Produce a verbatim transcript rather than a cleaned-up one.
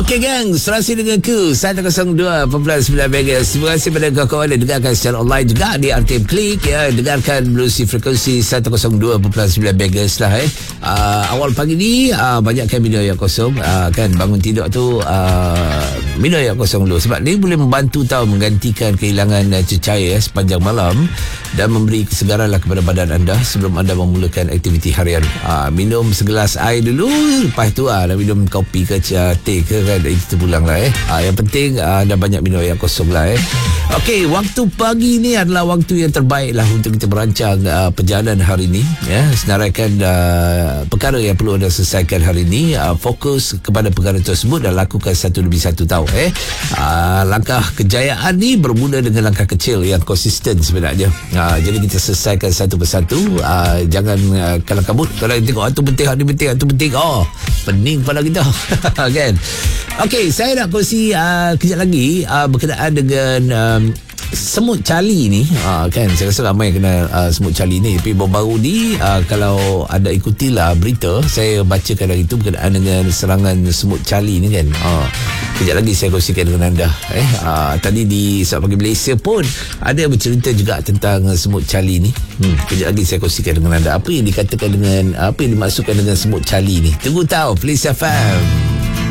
Okey gang, serasi dengan ku seratus dua perpuluhan sembilan MHz. Terima kasih pada kawan-kawan yang dengarkan secara online juga di R T M Klik ya. Dengarkan melalui frekuensi seratus dua perpuluhan sembilan MHz lah eh. Uh, awal pagi ni uh, banyakkan minum air kosong uh, kan, bangun tidur tu uh, minum air kosong dulu sebab ni boleh membantu tau menggantikan kehilangan uh, cecair eh, sepanjang malam dan memberi kesegaran lah kepada badan anda sebelum anda memulakan aktiviti harian. Uh, minum segelas air dulu, lepas tu uh, minum kopi ke uh, teh ke kan, itu pulang lah eh. Uh, yang penting uh, anda banyak minum air kosong lah eh. Okey, waktu pagi ni adalah waktu yang terbaik lah untuk kita merancang uh, perjalanan hari ni ya. Senaraikan uh, perkara yang perlu anda selesaikan hari ni, uh, fokus kepada perkara tersebut dan lakukan satu demi satu tau eh. Uh, langkah kejayaan ni bermula dengan langkah kecil yang konsisten sebenarnya. Uh, jadi kita selesaikan satu persatu, uh, jangan uh, kalang kabut. Kalau kita tengok itu penting, ini penting, itu penting, oh pening kepala kita kan. Okey, saya nak kongsi uh, kejap lagi uh, berkenaan dengan um, semut cali ni uh, kan. Saya rasa ramai kena uh, semut cali ni. Tapi baru-baru ni uh, kalau anda ikutilah berita, saya bacakan hari itu berkenaan dengan serangan semut cali ni kan. uh, Kejap lagi saya kongsikan dengan anda eh. uh, Tadi di Saat Pagi Malaysia pun ada yang bercerita juga tentang uh, semut cali ni. hmm, Kejap lagi saya kongsikan dengan anda apa yang dikatakan dengan, apa yang dimaksudkan dengan semut cali ni. Tunggu tahu Police F M.